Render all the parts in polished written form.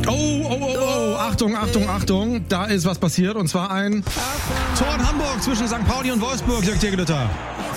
Oh, Achtung. Da ist was passiert. Und zwar ein Tor in Hamburg zwischen St. Pauli und Wolfsburg, Jörg Tegelütter.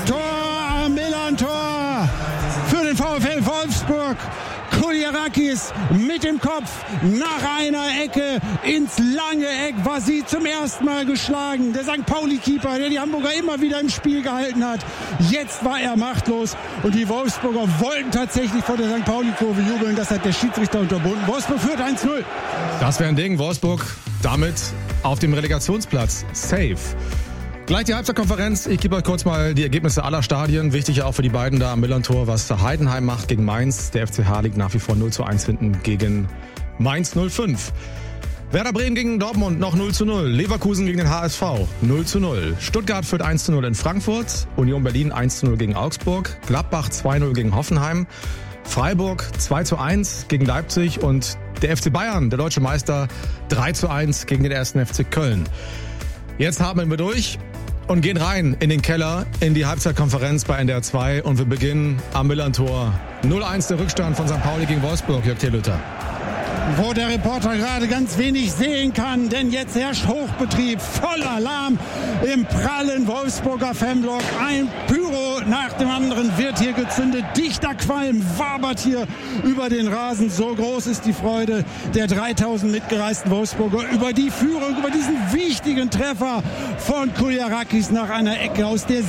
Tor, Milan-Tor für den VfL Wolfsburg. Kuljarakis mit dem Kopf nach einer Ecke ins lange Eck. War sie zum ersten Mal geschlagen. Der St. Pauli-Keeper, der die Hamburger immer wieder im Spiel gehalten hat. Jetzt war er machtlos und die Wolfsburger wollten tatsächlich vor der St. Pauli-Kurve jubeln. Das hat der Schiedsrichter unterbunden. Wolfsburg führt 1-0. Das wäre ein Ding. Wolfsburg damit auf dem Relegationsplatz. Safe. Gleich die Halbzeitkonferenz. Ich gebe euch kurz mal die Ergebnisse aller Stadien. Wichtig ja auch für die beiden da am Milan-Tor, was Heidenheim macht gegen Mainz. Der FCH liegt nach wie vor 0-1 hinten gegen Mainz 05. Werder Bremen gegen Dortmund noch 0-0. Leverkusen gegen den HSV 0-0. Stuttgart führt 1-0 in Frankfurt. Union Berlin 1-0 gegen Augsburg. Gladbach 2-0 gegen Hoffenheim. Freiburg 2-1 gegen Leipzig. Und der FC Bayern, der deutsche Meister, 3-1 gegen den 1. FC Köln. Jetzt haben wir durch und gehen rein in den Keller, in die Halbzeitkonferenz bei NDR 2 und wir beginnen am Milan-Tor. 0-1 der Rückstand von St. Pauli gegen Wolfsburg, Jörg Tegelütter. Wo der Reporter gerade ganz wenig sehen kann, denn jetzt herrscht Hochbetrieb, voller Alarm im prallen Wolfsburger Fanblock. Ein Pyro nach dem anderen wird hier gezündet, dichter Qualm wabert hier über den Rasen. So groß ist die Freude der 3000 mitgereisten Wolfsburger über die Führung, über diesen wichtigen Treffer von Kuljarakis nach einer Ecke aus der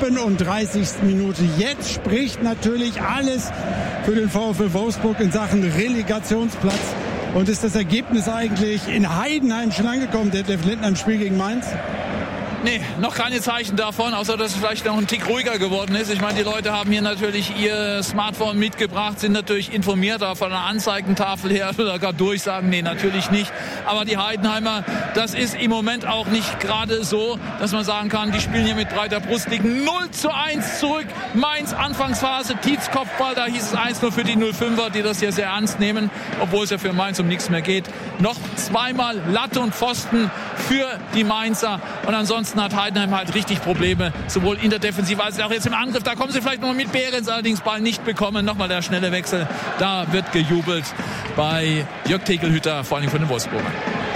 37. Minute. Jetzt spricht natürlich alles für den VfL Wolfsburg in Sachen Relegationsplatz. Und ist das Ergebnis eigentlich in Heidenheim schon angekommen, der Lindner im Spiel gegen Mainz? Nee, noch keine Zeichen davon, außer dass es vielleicht noch ein Tick ruhiger geworden ist. Ich meine, die Leute haben hier natürlich ihr Smartphone mitgebracht, sind natürlich informiert, aber von der Anzeigentafel her oder gar durchsagen, nee, natürlich nicht. Aber die Heidenheimer, das ist im Moment auch nicht gerade so, dass man sagen kann, die spielen hier mit breiter Brust, liegen 0-1 zurück. Mainz, Anfangsphase, Tietz Kopfball, da hieß es 1-0 für die 05er, die das hier sehr ernst nehmen, obwohl es ja für Mainz um nichts mehr geht. Noch zweimal Latte und Pfosten für die Mainzer und ansonsten hat Heidenheim halt richtig Probleme, sowohl in der Defensive als auch jetzt im Angriff. Da kommen sie vielleicht noch mit Behrens, allerdings Ball nicht bekommen. Nochmal der schnelle Wechsel. Da wird gejubelt bei Jörg Tegelhütter, vor allem von den Wolfsburgern.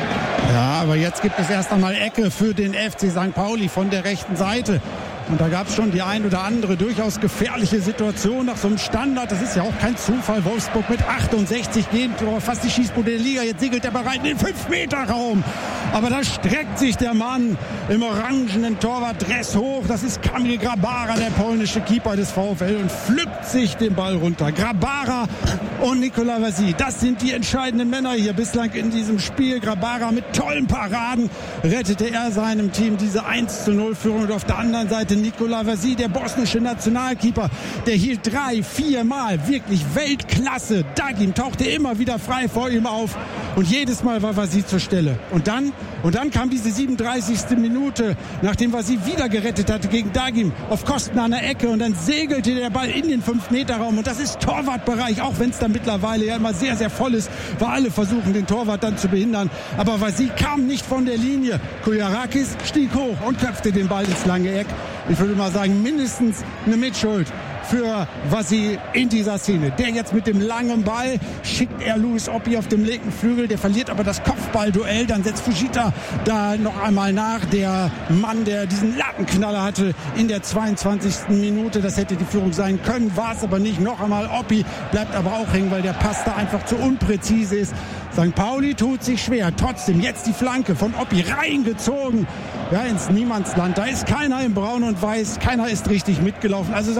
Ja, aber jetzt gibt es erst einmal Ecke für den FC St. Pauli von der rechten Seite. Und da gab es schon die ein oder andere durchaus gefährliche Situation nach so einem Standard. Das ist ja auch kein Zufall. Wolfsburg mit 68 gehen fast die Schießbude der Liga. Jetzt segelt er bereit in den 5-Meter-Raum. Aber da streckt sich der Mann im orangenen Torwartdress hoch. Das ist Kamil Grabara, der polnische Keeper des VfL, und pflückt sich den Ball runter. Grabara und Nicolas Vazy, das sind die entscheidenden Männer hier bislang in diesem Spiel. Grabara mit tollen Paraden rettete er seinem Team diese 1-0-Führung. Und auf der anderen Seite Nicolas Vazy, der bosnische Nationalkeeper, der hielt 3-4 Mal wirklich Weltklasse. Dagim tauchte immer wieder frei vor ihm auf und jedes Mal war Vazy zur Stelle. Und dann kam diese 37. Minute, nachdem Vazy wieder gerettet hatte gegen Dagim auf Kosten einer Ecke, und dann segelte der Ball in den 5-Meter-Raum und das ist Torwartbereich, auch wenn es da mittlerweile ja immer sehr, sehr voll ist, weil alle versuchen, den Torwart dann zu behindern. Aber Vazy kam nicht von der Linie. Kuljarakis stieg hoch und köpfte den Ball ins lange Eck. Ich würde mal sagen, mindestens eine Mitschuld für Vazy in dieser Szene. Der jetzt mit dem langen Ball schickt er Luis Oppi auf dem linken Flügel. Der verliert aber das Kopfballduell. Dann setzt Fujita da noch einmal nach. Der Mann, der diesen Lattenknaller hatte in der 22. Minute. Das hätte die Führung sein können, war es aber nicht. Noch einmal Oppi bleibt aber auch hängen, weil der Pass da einfach zu unpräzise ist. St. Pauli tut sich schwer. Trotzdem jetzt die Flanke von Oppi reingezogen. Ja, ins Niemandsland. Da ist keiner in Braun und Weiß. Keiner ist richtig mitgelaufen. Also